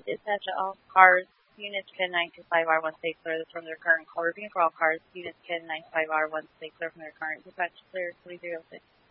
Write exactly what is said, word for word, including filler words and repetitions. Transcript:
Dispatch all cars, units ten nine two five R one, stay clear from their current call. Repeating for all cars, units ten nine two five R one, stay clear from their current. Dispatch clear three zero six.